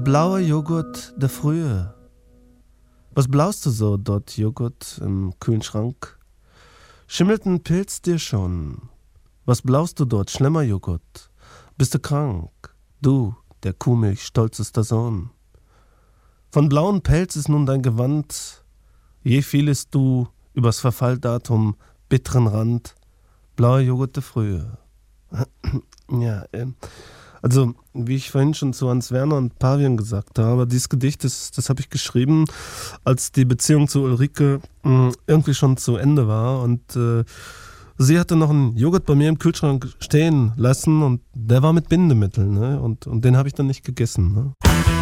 blauer Joghurt der Frühe. Was blaust du so dort, Joghurt im kühlen Schrank? Schimmelt ein Pilz dir schon? Was blaust du dort, schlimmer Joghurt? Bist du krank? Du, der Kuhmilch stolzester Sohn. Von blauem Pelz ist nun dein Gewand, je fielest du übers Verfalldatum bitteren Rand, blauer Joghurt der Frühe. Ja, also wie ich vorhin schon zu Hans Werner und Pavian gesagt habe, dieses Gedicht, das habe ich geschrieben, als die Beziehung zu Ulrike irgendwie schon zu Ende war und sie hatte noch einen Joghurt bei mir im Kühlschrank stehen lassen und der war mit Bindemittel, ne? Und den habe ich dann nicht gegessen, ne?